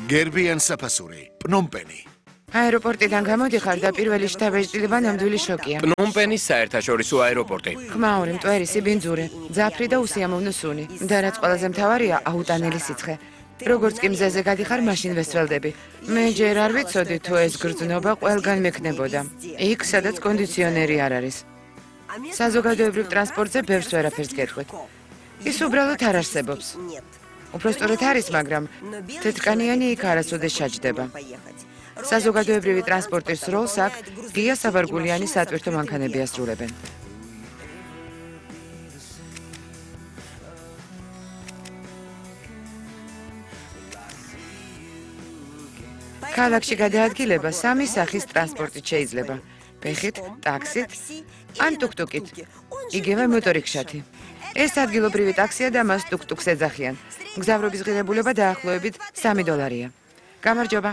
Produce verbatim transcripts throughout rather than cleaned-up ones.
გერბიან საფასური, პნომპენი. აეროპორტიდან გამოდიხარ და პირველი შთაბეჭდილება ნამდვილი შოკია. პნომპენის საერთაშორისო აეროპორტი. ხმაური, მტვერი, სიბინძურე, ძაფრი და უსიამოვნო სუნი. და რაც ყველაზე მთავარია, აუტანელი სიცხე. როგორც კი მზეზე გადიხარ, მაშინ ვესწველდები. მე ჯერ არ ვიცოდი თუ ეს გრძნობა ყველგან მექნებოდა. იქ, სადაც კონდიციონერი არ არის. საზოგადოებრივ ტრანსპორტზე ბევრს ვერაფერს გეტყვით. ის უბრალოდ არ არსებობს. უпростоრად არის, მაგრამ თეთრკანიანი იქ არასოდეს ჩაჯდება. საზოგადოებრივი ტრანსპორტის როლს აქ ღია საბარგულიანი სატვირთო მანქანები ასრულებენ. ქალაქში გადაადგილება სამი სახის ტრანსპორტით შეიძლება. ფეხით, ტაქსით ან ტუკტუკით. იგივე მოტორიქშათი. ეს ადგილობრივი ტაქსია და მას ტუკტუკს ეძახიან. მგზავრობის ღირებულება დაახლოებით სამი დოლარია. გამარჯობა.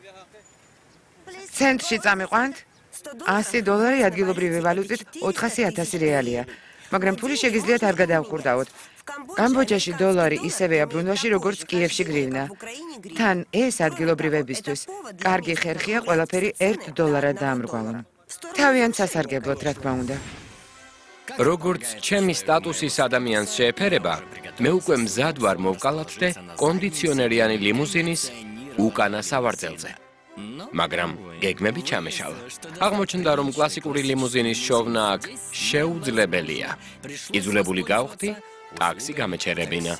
ცენტრში წამიყვანთ? ასი დოლარი ადგილობრივი ვალუტით ოთხასი ათასი რეალია. მაგრამ ფული შეგიძლიათ არ გადაავყურდაოთ. კამბოჯაში დოლარი ისევეა ბრუნვაში, როგორც კიევში გრივნა. თან ეს ადგილობრივებისთვის კარგი ხერხია ყველაფერი ერთ დოლარად დაამრგვალონ. თავიანთ სასარგებლოდ, რა თქმა უნდა. როგორც ჩემი სტატუსის ადამიანს შეეფერება, მე უკვე მზად ვარ მოვკალათდე კონდიციონერიანი ლიმუზინის უკანა სავარძელზე. მაგრამ გეგმები ჩამეშალა. აღმოჩნდა, რომ კლასიკური ლიმუზინის შოვნა აქ შეუძლებელია. იძულებული გავხდი ტაქსი გამეჩერებინა.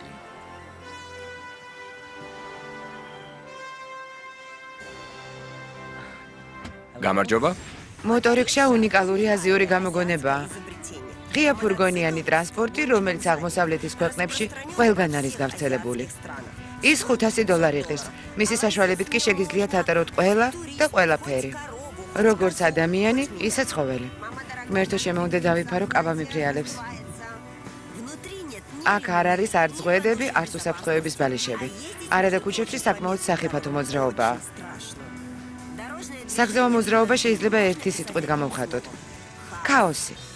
გამარჯობა. მოტორიქშა უნიკალური აზიური გამოგონებაა. ღია ფურგონიანი ტრანსპორტი, რომელიც აღმოსავლეთის ქვეყნებში ყველგან არის გავრცელებული. ის ხუთასი დოლარი ღირს. მისი საშუალებით კი შეგიძლიათ ატაროთ ყველა და ყველაფერი. როგორც ადამიანი, ისე ცხოველი. ღმერთო შემოუნდა დავიფარო კაბა მიფრიალებს. აქ არ არის არც ზღვედები, არც უსაფრთხოების ბალიშები. არადა ქუჩებში საკმაოდ სახიფათო მოძრაობაა. საგზაო მოძრაობა შეიძლება ერთი სიტყვით გამოვხატოთ. ქაოსი.